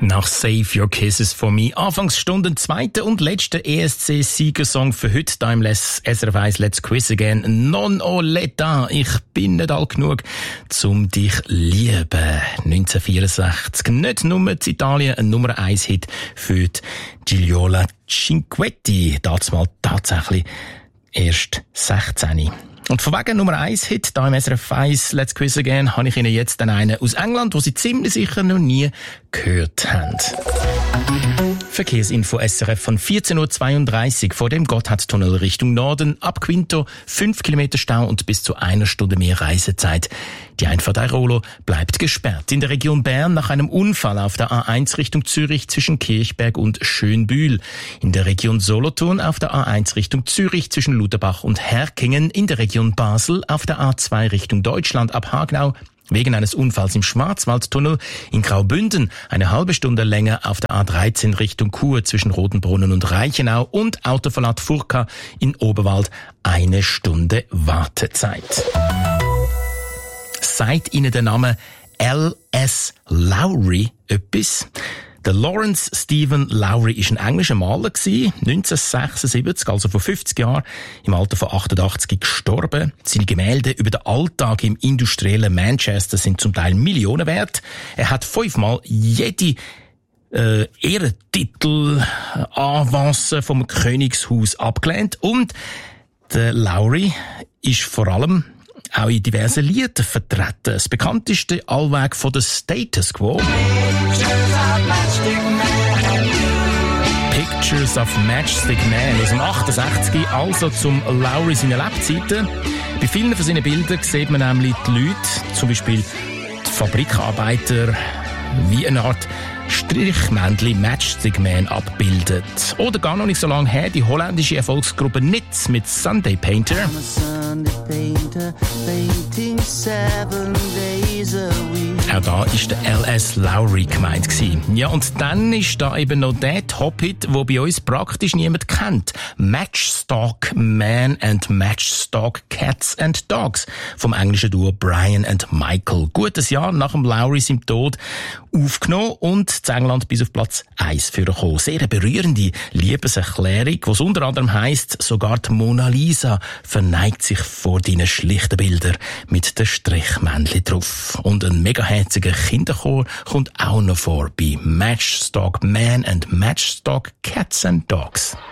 Nach Save Your Kisses for Me. Anfangsstunde, zweiter und letzter ESC-Siegersong für heute. Da im SRF 1 Let's Quiz Again. Non o l'età. Ich bin nicht alt genug, zum dich lieben. 1964. Nicht nur in Italien ein Nummer 1 Hit für Gigliola Cinquetti. Damals tatsächlich erst 16. Und von wegen Nummer 1 Hit, da im SRF 1 Let's Quiz Again, habe ich Ihnen jetzt einen aus England, wo Sie ziemlich sicher noch nie gehört haben. Verkehrsinfo SRF von 14.32 Uhr vor dem Gotthardtunnel Richtung Norden. Ab Quinto 5 Kilometer Stau und bis zu 1 Stunde mehr Reisezeit. Die Einfahrt Airolo bleibt gesperrt. In der Region Bern nach einem Unfall auf der A1 Richtung Zürich zwischen Kirchberg und Schönbühl. In der Region Solothurn auf der A1 Richtung Zürich zwischen Lutherbach und Herkingen. In der Region Basel auf der A2 Richtung Deutschland ab Hagenau. Wegen eines Unfalls im Schwarzwaldtunnel in Graubünden eine halbe Stunde länger auf der A13 Richtung Chur zwischen Rotenbrunnen und Reichenau und Autoverlad Furka in Oberwald 1 Stunde Wartezeit. Sagt Ihnen der Name L.S. Lowry etwas? Der Lawrence Stephen Lowry ist ein englischer Maler gewesen, 1976, also vor 50 Jahren, im Alter von 88 gestorben. Seine Gemälde über den Alltag im industriellen Manchester sind zum Teil Millionen wert. Er hat 5-mal jede Ehrentitel, Avancen vom Königshaus abgelehnt und der Lowry ist vor allem auch in diversen Liedern vertreten. Das bekannteste allweg von der Status Quo. Pictures of Matchstick Man aus dem 68, also zum Lowry seiner Lebzeiten. Bei vielen von seinen Bildern sieht man nämlich die Leute, zum Beispiel die Fabrikarbeiter, wie eine Art Strichmännchen Matchstick Man abbildet. Oder gar noch nicht so lange her, die holländische Erfolgsgruppe Nits mit Sunday Painter. Auch da ist der L.S. Lowry gemeint gewesen. Ja, und dann ist da eben noch der Top-Hit, den bei uns praktisch niemand kennt. Matchstock Man and Matchstock Cats and Dogs vom englischen Duo Brian and Michael. Gutes Jahr nach dem Lowry seinem Tod aufgenommen und in England bis auf Platz 1 vorgekommen. Sehr eine berührende Liebeserklärung, was unter anderem heisst, sogar die Mona Lisa verneigt sich vor deinen schlichten Bildern mit den Strichmännchen drauf. Und ein mega herziger Kinderchor kommt auch noch vor bei Matchstock Man and Matchstock Cats and Dogs.